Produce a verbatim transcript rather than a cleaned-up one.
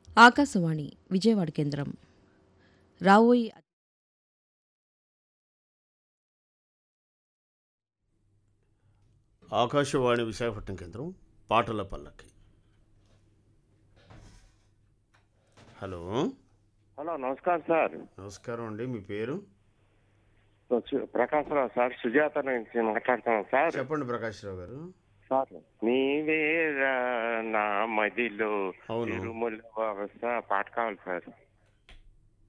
ఆకాశవాణి విజయవాడ కేంద్రం. రావోయి ఆకాశవాణి విశాఖపట్నం కేంద్రం. పాటల పల్లకి. హలో హలో, నమస్కారం సార్. నమస్కారం అండి. మీ పేరు? సు- ప్రకాశ్రావు సార్, సుజాత నుంచి మాట్లాడుతున్నాను సార్. చెప్పండి ప్రకాశ్రావు గారు. సార్, నీవేరా నా మదిలో అవును. తిరుమల వస్తా పాట కావాలి సార్.